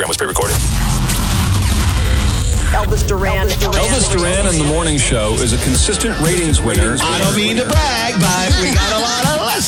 was pre-recorded. Elvis Duran. Elvis Duran and the Morning Show is a consistent ratings winner. I don't mean to brag, but we got a lot of listeners.